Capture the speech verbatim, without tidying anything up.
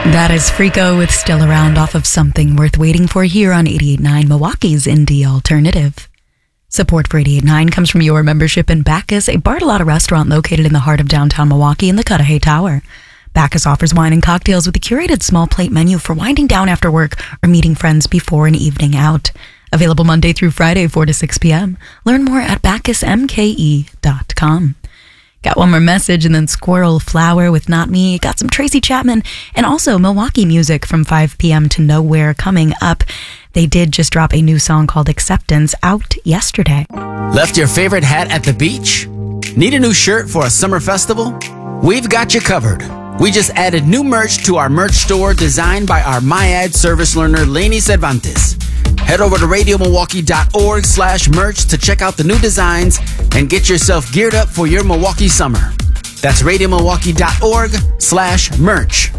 That is Freako with Still Around off of Something Worth Waiting For here on eighty-eight point nine Milwaukee's Indie Alternative. Support for eighty-eight point nine comes from your membership in Bacchus, a Bartolotta restaurant located in the heart of downtown Milwaukee in the Cudahy Tower. Bacchus offers wine and cocktails with a curated small plate menu for winding down after work or meeting friends before an evening out. Available Monday through Friday, four to six p.m. Learn more at bacchus m k e dot com. Got one more message and then Squirrel Flower with Not Me. Got some Tracy Chapman and also Milwaukee music from five p.m. to Nowhere coming up. They did just drop a new song called Acceptance out yesterday. Left your favorite hat at the beach? Need a new shirt for a summer festival? We've got you covered. We just added new merch to our merch store designed by our MyAd service learner, Lainey Cervantes. Head over to radio milwaukee dot org slash merch to check out the new designs and get yourself geared up for your Milwaukee summer. That's radio milwaukee dot org slash merch.